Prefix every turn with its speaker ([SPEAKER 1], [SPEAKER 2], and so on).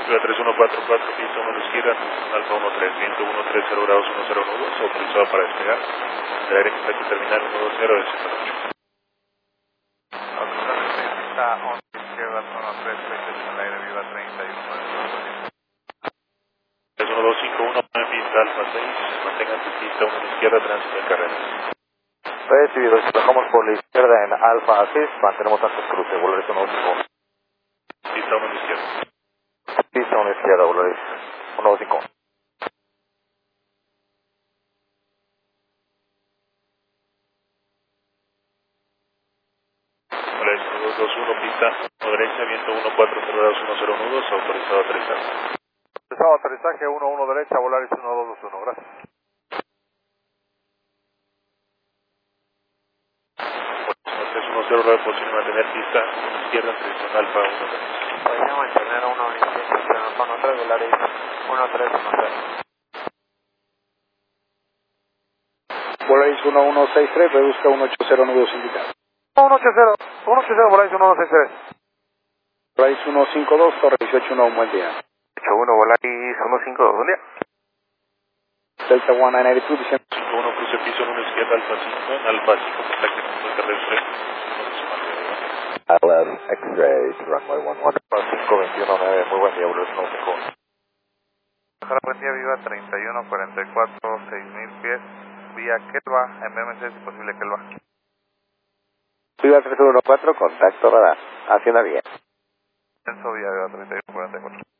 [SPEAKER 1] Viva 3144, pista 1 a la izquierda, Alfa 13, viento 130 grados 1012, autorizado para despegar. El aire que está aquí terminal 120 de Centro.
[SPEAKER 2] Pista 11 izquierda, 13, al aire, Viva 31.
[SPEAKER 1] 1251, pista Alfa 6, mantengan su pista 1 a la izquierda, tránsito en carrera.
[SPEAKER 3] Recibido, bajamos por la izquierda en Alfa 6, mantenemos antes cruce, Volaris 125.
[SPEAKER 1] Pista 1 a la izquierda.
[SPEAKER 3] Pista 1 izquierda, Volaris 125.
[SPEAKER 1] Volaris 1221, pista 1 derecha, viento 140 grados 1012, autorizado a aterrizar.
[SPEAKER 3] Autorizado aterrizaje 11 derecha, Volaris 1221, gracias.
[SPEAKER 1] Bueno, 310 posible mantener pista 1 izquierda, tradición Alfa 1 derecha.
[SPEAKER 2] Podría mantener 1 a la izquierda, con 3 Volaris 1313.
[SPEAKER 3] Volaris 1163, reduzca 180 nudos indicados. 180, Volaris 1163. Volaris 152, Torre 181, un buen día.
[SPEAKER 2] 81 Volaris 152, buen día.
[SPEAKER 3] Delta 1982, diciendo.
[SPEAKER 1] 51, cruce piso 1 izquierda, Alfa 5, en Alfa 5, contacto con el terrestre.
[SPEAKER 3] LS X-Ray, runway 11. 5219, muy buen día, Volaris 155.
[SPEAKER 2] Buen día, Viva 3144, 6000 pies, vía Kelva, en BMC es posible Kelva.
[SPEAKER 3] Viva 3114, contacto radar, hacia la vía.
[SPEAKER 2] Censo vía Viva 3144.